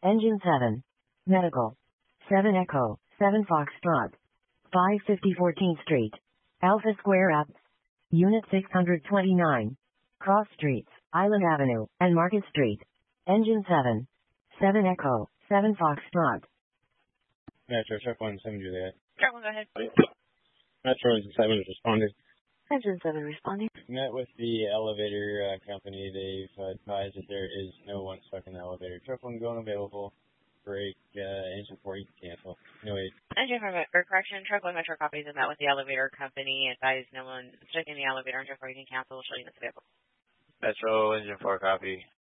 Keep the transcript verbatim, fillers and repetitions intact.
Engine seven. Medical. seven Echo, seven Foxtrot. five fifty fourteenth Street. Alpha Square Up. Unit six hundred twenty-nine. Cross Streets, Island Avenue, and Market Street. Engine seven. seven Echo, seven Foxtrot. Metro, check one, seven Juliet. Check one, go ahead. Metro seven is responding. Engine seven responding. Met with the elevator uh, company. They've uh, advised that there is no one stuck in the elevator. Truck one going available. Break, uh, engine four, you can cancel. No wait. Engine four, or correction, truck one Metro copies have met with the elevator company. Advised no one stuck in the elevator. Engine four, you can cancel. Shutting this vehicle. Metro, engine four copy.